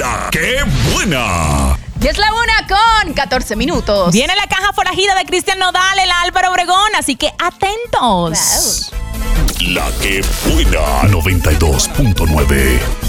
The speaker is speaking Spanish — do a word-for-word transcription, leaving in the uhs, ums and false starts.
La que buena. Y es la una con catorce minutos. Viene la caja forajida de Cristian Nodal, el Álvaro Obregón, así que atentos. Wow. La que buena. noventa y dos punto nueve.